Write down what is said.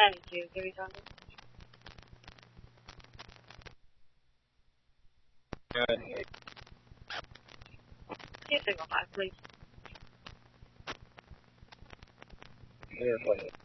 you. Give me something. Good. Give signal 5, please. Clear for you.